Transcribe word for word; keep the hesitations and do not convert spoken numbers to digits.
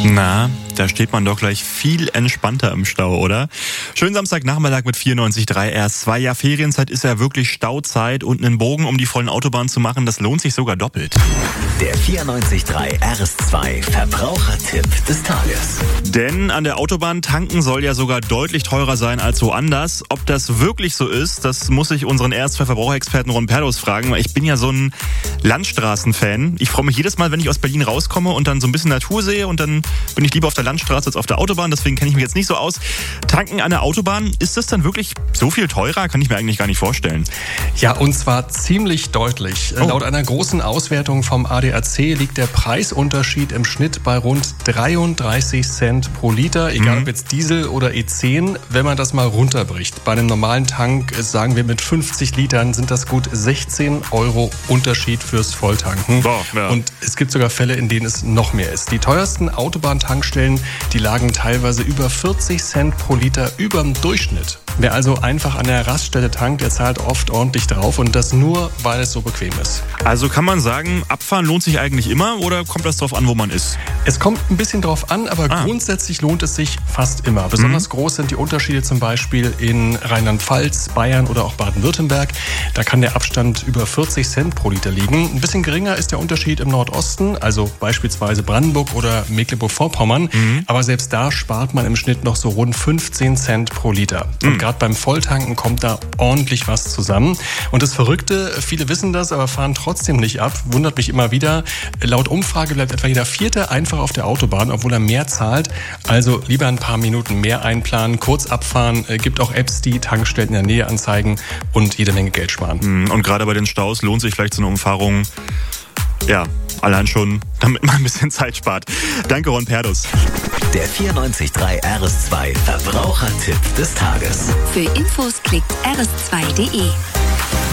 Na, da steht man doch gleich viel entspannter im Stau, oder? Schönen Samstagnachmittag mit vierundneunzig Komma drei R S zwei. Ja, Ferienzeit ist ja wirklich Stauzeit und einen Bogen um die vollen Autobahnen zu machen, das lohnt sich sogar doppelt. Der vierundneunzig Komma drei R S zwei Verbrauchertipp des Tages. Denn an der Autobahn tanken soll ja sogar deutlich teurer sein als woanders. Ob das wirklich so ist, das muss ich unseren R S zwei Verbraucherexperten Ron Perlos fragen. Ich bin ja so ein Landstraßen-Fan. Ich freue mich jedes Mal, wenn ich aus Berlin rauskomme und dann so ein bisschen Natur sehe, und dann bin ich lieber auf der Landstraße als auf der Autobahn. Deswegen kenne ich mich jetzt nicht so aus. Tanken an der Autobahn, ist das dann wirklich so viel teurer? Kann ich mir eigentlich gar nicht vorstellen. Ja, und zwar ziemlich deutlich. Oh. Laut einer großen Auswertung vom A D A C liegt der Preisunterschied im Schnitt bei rund dreiunddreißig Cent pro Liter, egal Mhm. ob jetzt Diesel oder E zehn, wenn man das mal runterbricht. Bei einem normalen Tank, sagen wir mit fünfzig Litern, sind das gut sechzehn Euro Unterschied fürs Volltanken. Boah, ja. Und es gibt sogar Fälle, in denen es noch mehr ist. Die teuersten Autobahntankstellen, die lagen teilweise über vierzig Cent pro Liter über dem Durchschnitt. Wer also einfach an der Raststelle tankt, der zahlt oft ordentlich drauf, und das nur, weil es so bequem ist. Also kann man sagen, abfahren lohnt sich eigentlich immer, oder kommt das drauf an, wo man ist? Es kommt ein bisschen drauf an, aber Ah. grundsätzlich lohnt es sich fast immer. Besonders Mhm. groß sind die Unterschiede zum Beispiel in Rheinland-Pfalz, Bayern oder auch Baden-Württemberg. Da kann der Abstand über vierzig Cent pro Liter liegen. Ein bisschen geringer ist der Unterschied im Nordosten, also beispielsweise Brandenburg oder Mecklenburg-Vorpommern. Mhm. Aber selbst da spart man im Schnitt noch so rund fünfzehn Cent pro Liter. Und Mhm. gerade beim Volltanken kommt da ordentlich was zusammen. Und das Verrückte, viele wissen das, aber fahren trotzdem nicht ab. Wundert mich immer wieder. Laut Umfrage bleibt etwa jeder Vierte einfach auf der Autobahn, obwohl er mehr zahlt. Also lieber ein paar Minuten mehr einplanen, kurz abfahren. Äh, gibt auch Apps, die Tankstellen in der Nähe anzeigen und jede Menge Geld sparen. Und gerade bei den Staus lohnt sich vielleicht so eine Umfahrung, ja, allein schon, damit man ein bisschen Zeit spart. Danke, Ron Perlos. Der vierundneunzig Komma drei R S zwei Verbrauchertipp des Tages. Für Infos klickt r s zwei punkt d e.